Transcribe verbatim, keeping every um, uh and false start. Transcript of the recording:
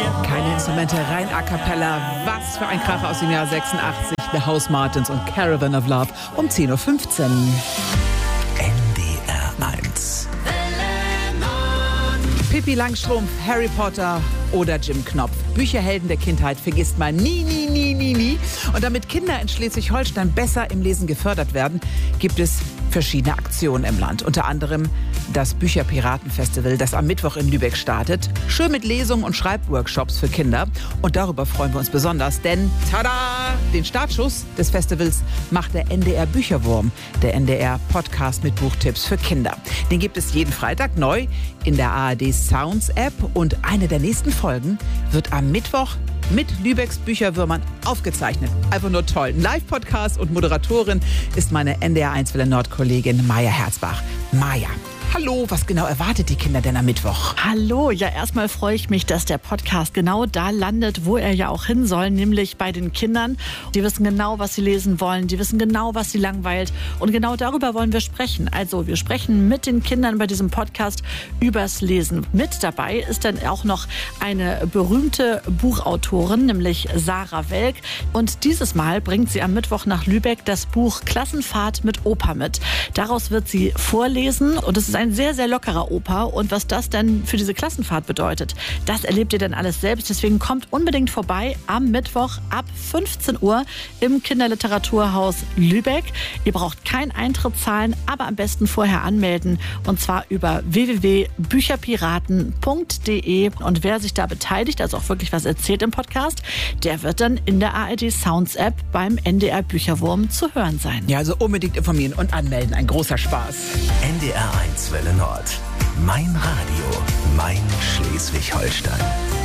Keine Instrumente, rein a cappella. Was für ein Kracher aus dem Jahr sechsundachtzig. The House Martins und Caravan of Love um zehn Uhr fünfzehn. N D R eins. Pippi Langstrumpf, Harry Potter oder Jim Knopf. Bücherhelden der Kindheit vergisst man nie, nie, nie, nie, nie. Und damit Kinder in Schleswig-Holstein besser im Lesen gefördert werden, gibt es verschiedene Aktionen im Land. Unter anderem das Bücherpiratenfestival, das am Mittwoch in Lübeck startet. Schön mit Lesungen und Schreibworkshops für Kinder. Und darüber freuen wir uns besonders, denn tada! Den Startschuss des Festivals macht der N D R Bücherwurm, der N D R Podcast mit Buchtipps für Kinder. Den gibt es jeden Freitag neu in der A R D Sounds App und eine der nächsten Folgen wird am Mittwoch mit Lübecks Bücherwürmern aufgezeichnet. Einfach nur toll. Ein Live-Podcast und Moderatorin ist meine N D R eins Welle Nord-Kollegin Maja Herzbach. Maja, hallo, was genau erwartet die Kinder denn am Mittwoch? Hallo, ja erstmal freue ich mich, dass der Podcast genau da landet, wo er ja auch hin soll, nämlich bei den Kindern. Die wissen genau, was sie lesen wollen, die wissen genau, was sie langweilt und genau darüber wollen wir sprechen. Also wir sprechen mit den Kindern bei diesem Podcast übers Lesen. Mit dabei ist dann auch noch eine berühmte Buchautorin, nämlich Sarah Welk, und dieses Mal bringt sie am Mittwoch nach Lübeck das Buch Klassenfahrt mit Opa mit. Daraus wird sie vorlesen und es ist ein sehr, sehr lockerer Opa. Und was das denn für diese Klassenfahrt bedeutet, das erlebt ihr dann alles selbst. Deswegen kommt unbedingt vorbei am Mittwoch ab fünfzehn Uhr im Kinderliteraturhaus Lübeck. Ihr braucht keinen Eintritt zahlen, aber am besten vorher anmelden. Und zwar über w w w punkt bücherpiraten punkt d e. Und wer sich da beteiligt, also auch wirklich was erzählt im Podcast, der wird dann in der A R D Sounds App beim N D R Bücherwurm zu hören sein. Ja, also unbedingt informieren und anmelden. Ein großer Spaß. N D R eins Welle Nord. Mein Radio, mein Schleswig-Holstein.